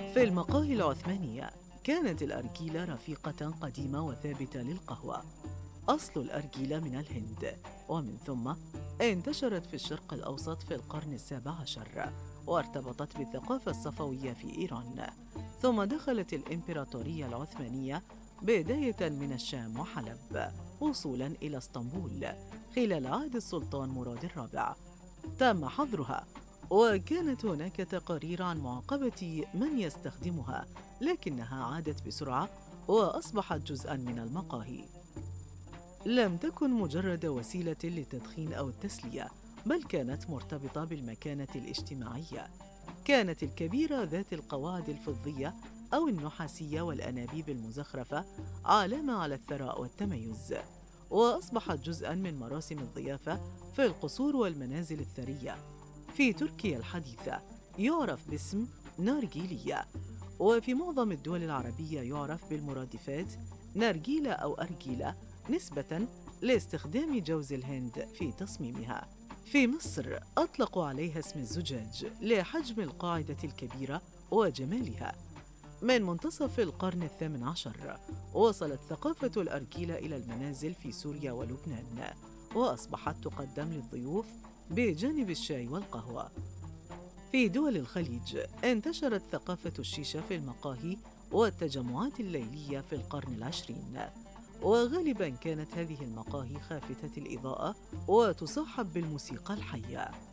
في المقاهي العثمانية كانت الأرجيلة رفيقة قديمة وثابتة للقهوة. أصل الأرجيلة من الهند، ومن ثم انتشرت في الشرق الأوسط في القرن ال17، وارتبطت بالثقافة الصفوية في إيران، ثم دخلت الإمبراطورية العثمانية بداية من الشام وحلب وصولا إلى اسطنبول خلال عهد السلطان مراد الرابع. تم حظرها، وكانت هناك تقارير عن معاقبة من يستخدمها، لكنها عادت بسرعة وأصبحت جزءاً من المقاهي. لم تكن مجرد وسيلة للتدخين أو التسلية، بل كانت مرتبطة بالمكانة الاجتماعية. كانت الكبيرة ذات القواعد الفضية أو النحاسية والأنابيب المزخرفة علامة على الثراء والتميز، وأصبحت جزءاً من مراسم الضيافة في القصور والمنازل الثرية. في تركيا الحديثة يعرف باسم نارجيلية، وفي معظم الدول العربية يعرف بالمرادفات نارجيلة أو أرجيلة، نسبة لاستخدام جوز الهند في تصميمها. في مصر أطلقوا عليها اسم الزجاج لحجم القاعدة الكبيرة وجمالها. من منتصف القرن ال18 وصلت ثقافة الأرجيلة إلى المنازل في سوريا ولبنان، وأصبحت تقدم للضيوف بجانب الشاي والقهوة. في دول الخليج انتشرت ثقافة الشيشة في المقاهي والتجمعات الليلية في القرن العشرين، وغالبا كانت هذه المقاهي خافتة الإضاءة وتصاحب بالموسيقى الحية.